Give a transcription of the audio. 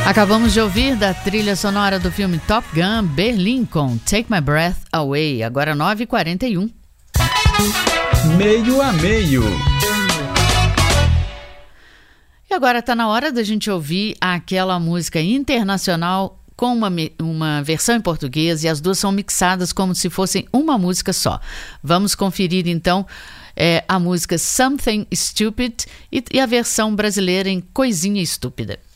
Acabamos de ouvir da trilha sonora do filme Top Gun Berlim com Take My Breath Away, agora 9h41. Meio a meio. E agora está na hora da gente ouvir aquela música internacional com uma versão em português, e as duas são mixadas como se fossem uma música só. Vamos conferir então a música Something Stupid e a versão brasileira em Coisinha Estúpida.